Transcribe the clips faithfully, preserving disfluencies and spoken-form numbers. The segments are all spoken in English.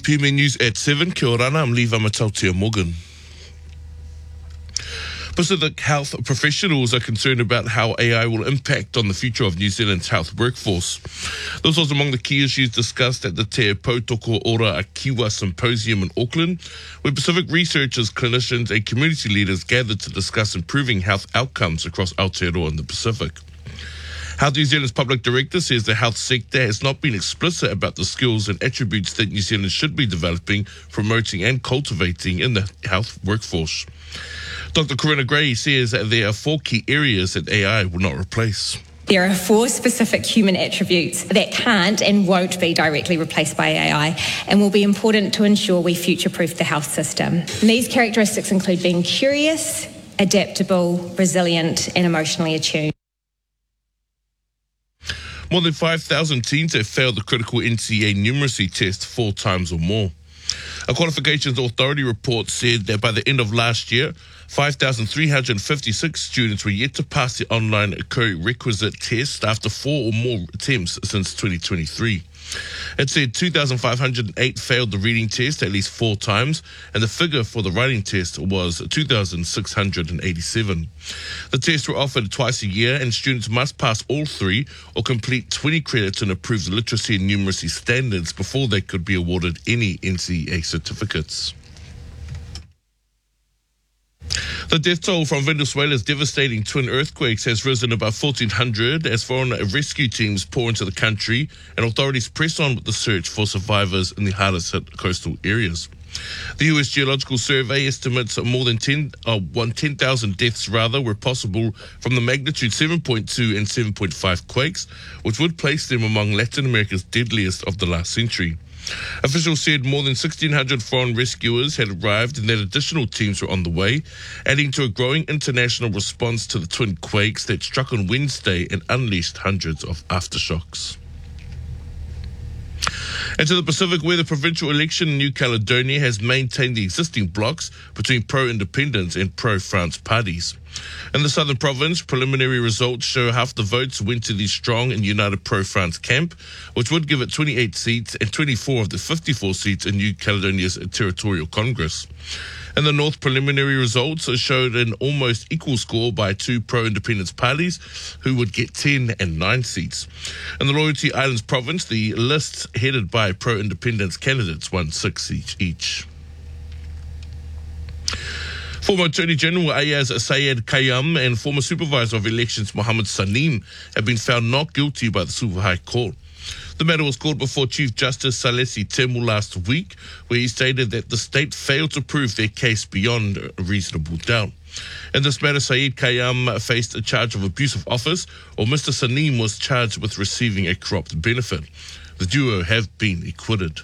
P M A News at seven. Kia ora, I'm Lee Vamatautia Morgan. Pacific health professionals are concerned about how A I will impact on the future of New Zealand's health workforce. This was among the key issues discussed at the Te Pautoko Ora a Kiwa Symposium in Auckland, where Pacific researchers, clinicians and community leaders gathered to discuss improving health outcomes across Aotearoa and the Pacific. Health New Zealand's public director says the health sector has not been explicit about the skills and attributes that New Zealand should be developing, promoting and cultivating in the health workforce. Doctor Corinna Gray says that there are four key areas that A I will not replace. There are four specific human attributes that can't and won't be directly replaced by A I and will be important to ensure we future-proof the health system. And these characteristics include being curious, adaptable, resilient and emotionally attuned. More than five thousand teens have failed the critical N C A numeracy test four times or more. A Qualifications Authority report said that by the end of last year, five thousand three hundred fifty-six students were yet to pass the online co-requisite test after four or more attempts since twenty twenty-three. It said two thousand five hundred eight failed the reading test at least four times, and the figure for the writing test was two thousand six hundred eighty-seven. The tests were offered twice a year, and students must pass all three or complete twenty credits in approved literacy and numeracy standards before they could be awarded any N C A certificates. The death toll from Venezuela's devastating twin earthquakes has risen above fourteen hundred as foreign rescue teams pour into the country and authorities press on with the search for survivors in the hardest hit coastal areas. The U S Geological Survey estimates more than ten thousand deaths rather were possible from the magnitude seven point two and seven point five quakes, which would place them among Latin America's deadliest of the last century. Officials said more than sixteen hundred foreign rescuers had arrived and that additional teams were on the way, adding to a growing international response to the twin quakes that struck on Wednesday and unleashed hundreds of aftershocks. And to the Pacific, where the provincial election in New Caledonia has maintained the existing blocs between pro-independence and pro-France parties. In the southern province, preliminary results show half the votes went to the strong and united pro-France camp, which would give it twenty-eight seats and twenty-four of the fifty-four seats in New Caledonia's territorial Congress. In the north, preliminary results showed an almost equal score by two pro-independence parties, who would get ten and nine seats. In the Loyalty Islands province, the lists headed by pro-independence candidates won six each. each. Former Attorney General Ayaz Sayed Khayyam and former Supervisor of Elections Mohammed Salim have been found not guilty by the Suva High Court. The matter was called before Chief Justice Salesi Temu last week, where he stated that the state failed to prove their case beyond a reasonable doubt. In this matter, Sayed Khayyam faced a charge of abuse of office, while Mister Salim was charged with receiving a corrupt benefit. The duo have been acquitted.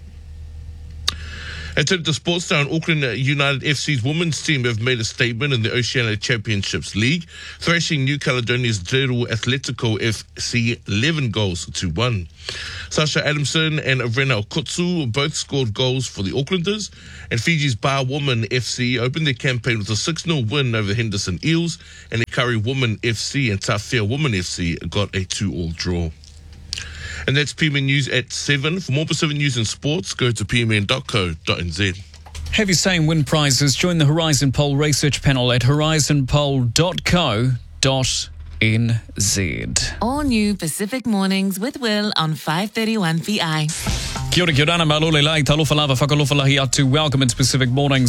And to the sports now, Auckland United F C's women's team have made a statement in the Oceania Championships League, thrashing New Caledonia's Deru Atletico F C eleven goals to one. Sasha Adamson and Rena Okotsu both scored goals for the Aucklanders, and Fiji's Bar Woman F C opened their campaign with a six nil win over the Henderson Eels, and the Curry Woman F C and Tafea Woman F C got a two all draw. And that's P M N News at seven. For more Pacific news and sports, go to p m n dot co dot n z. Have your say in win prizes. Join the Horizon Poll research panel at horizon poll dot co dot n z. All new Pacific Mornings with Will on five thirty-one V I. Kia ora, kia ora, malole lai, talofa lava, whakalofalahi atu. Welcome into Pacific Mornings.